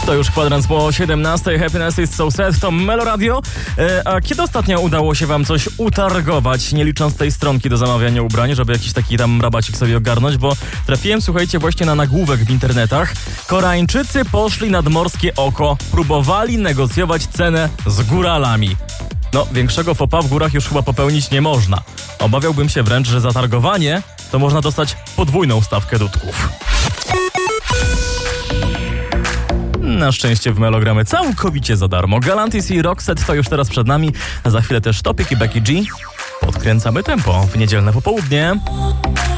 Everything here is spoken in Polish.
To już kwadrans po 17. Happiness is so sad. To Melo Radio. A kiedy ostatnio udało się wam coś utargować, nie licząc tej stronki do zamawiania ubrań, żeby jakiś taki tam rabacik sobie ogarnąć, bo trafiłem, słuchajcie, właśnie na nagłówek w internetach. Koreańczycy poszli nad morskie oko, próbowali negocjować cenę z góralami. No, większego faux pas w górach już chyba popełnić nie można. Obawiałbym się wręcz, że za targowanie to można dostać podwójną stawkę dudków. Na szczęście w Melogramy całkowicie za darmo. Galantis i Roxette to już teraz przed nami. Za chwilę też Topik i Becky G. Podkręcamy tempo w niedzielne popołudnie.